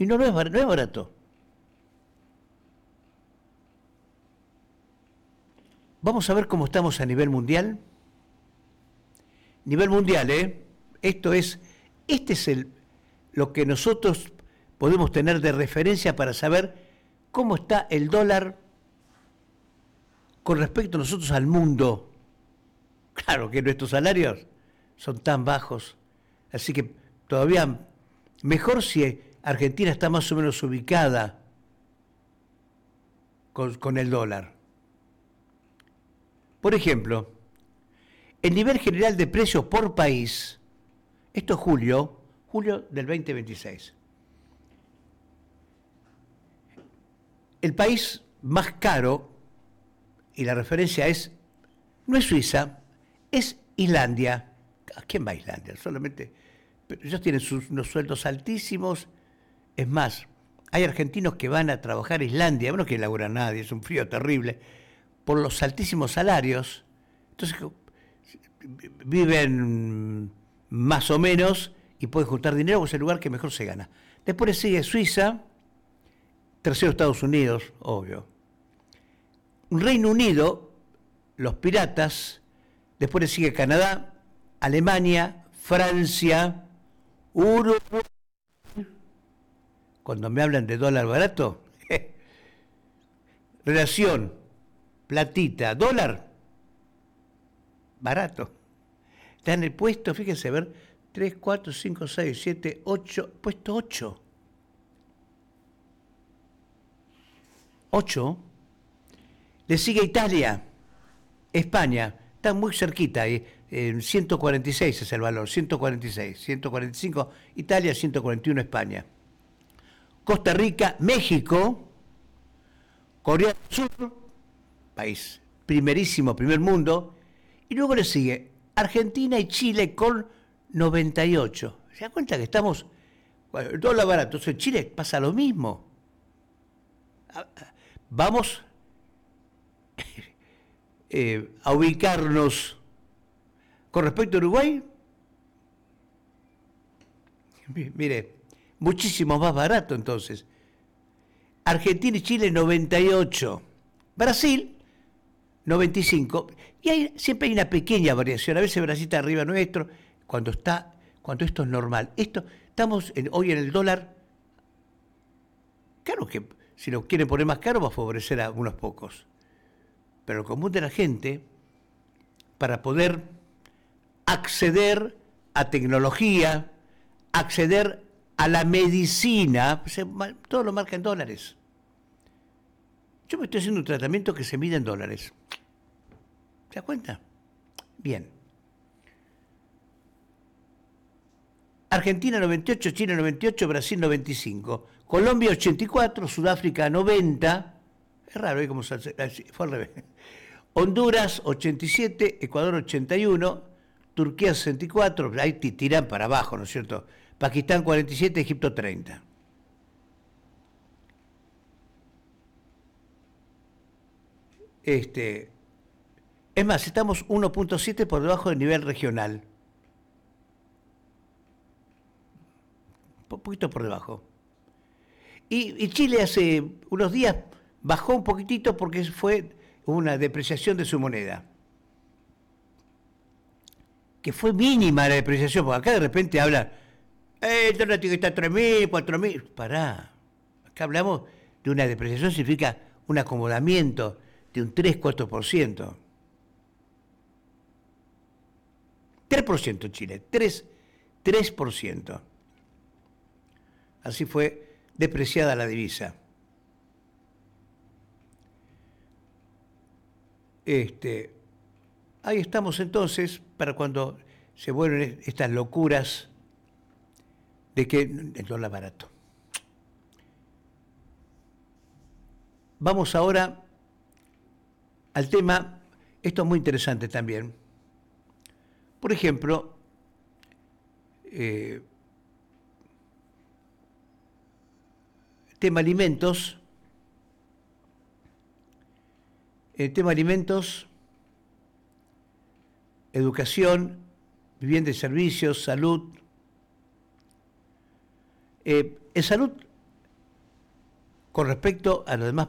Y no es barato. Vamos a ver cómo estamos a nivel mundial. Nivel mundial, ¿eh? Este es lo que nosotros podemos tener de referencia para saber cómo está el dólar con respecto a nosotros al mundo. Claro que nuestros salarios son tan bajos, así que todavía mejor si Argentina está más o menos ubicada con el dólar. Por ejemplo, el nivel general de precios por país, esto es julio del 2026. El país más caro, y la referencia no es Suiza, es Islandia. ¿A quién va a Islandia? Solamente, pero ellos tienen unos sueldos altísimos. Es más, hay argentinos que van a trabajar a Islandia, no quiere laburar nadie, es un frío terrible, por los altísimos salarios. Entonces viven más o menos y pueden juntar dinero, porque es el lugar que mejor se gana. Después le sigue Suiza, tercero Estados Unidos, obvio. Reino Unido, los piratas, después le sigue Canadá, Alemania, Francia, Uruguay. Cuando me hablan de dólar barato, relación, platita, dólar, barato. Está en el puesto, fíjense, a ver, 3, 4, 5, 6, 7, 8, puesto 8. 8. Le sigue Italia, España, está muy cerquita, 146 es el valor, 146, 145 Italia, 141 España. Costa Rica, México, Corea del Sur, país primerísimo, primer mundo, y luego le sigue Argentina y Chile con 98. ¿Se da cuenta que estamos, bueno, el dólar barato? En Chile pasa lo mismo. Vamos a ubicarnos con respecto a Uruguay. Mire, muchísimo más barato entonces. Argentina y Chile 98. Brasil 95. Y siempre hay una pequeña variación. A veces Brasil está arriba nuestro cuando esto es normal. Estamos hoy en el dólar. Claro que si lo quieren poner más caro va a favorecer a unos pocos. Pero el común de la gente, para poder acceder a tecnología, acceder a la medicina, todo lo marca en dólares. Yo me estoy haciendo un tratamiento que se mide en dólares. ¿Se da cuenta? Bien. Argentina 98, Chile 98, Brasil 95, Colombia 84, Sudáfrica 90, es raro, ¿cómo fue al revés? Honduras 87, Ecuador 81, Turquía 64, ahí tiran para abajo, ¿no es cierto? Pakistán 47, Egipto 30. Es más, estamos 1.7 por debajo del nivel regional. Un poquito por debajo. Y Chile hace unos días bajó un poquitito porque fue una depreciación de su moneda. Que fue mínima la depreciación, porque acá de repente habla, el dólar tiene que estar 3.000, 4.000. Pará. Acá hablamos de una depreciación, significa un acomodamiento de un 3-4%. 3% Chile, 3%. Así fue depreciada la divisa. Ahí estamos entonces para cuando se vuelven estas locuras de que el dólar barato. Vamos ahora al tema, esto es muy interesante también. Por ejemplo, tema alimentos. El tema alimentos, educación, vivienda y servicios, salud. En salud con respecto a los demás